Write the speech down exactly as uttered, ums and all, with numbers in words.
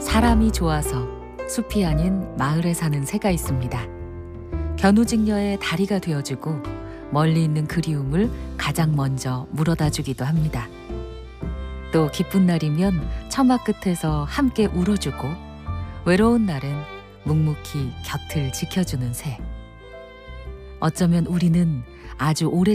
사람이 좋아서 숲이 아닌 마을에 사는 새가 있습니다. 견우직녀의 다리가 되어주고 멀리 있는 그리움을 가장 먼저 물어다 주기도 합니다. 또 기쁜 날이면 처마 끝에서 함께 울어주고 외로운 날은 묵묵히 곁을 지켜주는 새. 어쩌면 우리는 아주 오래